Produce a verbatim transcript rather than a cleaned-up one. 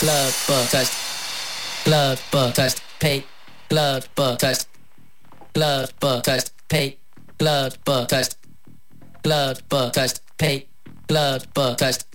blood, bug, test, blood, bug, test, pay, blood, bug, test, blood, bug, test, pay, blood, bug, test, blood, bug, test, pay, blood, bug, test.